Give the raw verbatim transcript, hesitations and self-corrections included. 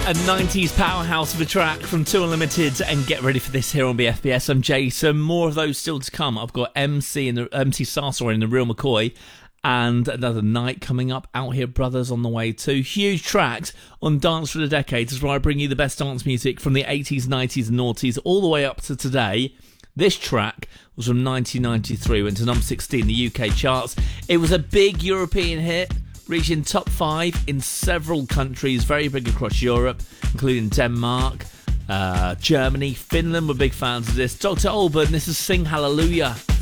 A nineties powerhouse of a track from Two Unlimited, and get ready for this here on B F B S. I'm Jason. More of those still to come. I've got M C and the M C Sarsour and the Real McCoy, and Another Night coming up. Out Here Brothers on the way too. Huge tracks on Dance for the Decades, is where I bring you the best dance music from the eighties, nineties and noughties all the way up to today. This track was from nineteen ninety-three, went to number sixteen in the U K charts. It was a big European hit, reaching top five in several countries, very big across Europe, including Denmark, uh, Germany, Finland were big fans of this. Doctor Alban, this is Sing Hallelujah.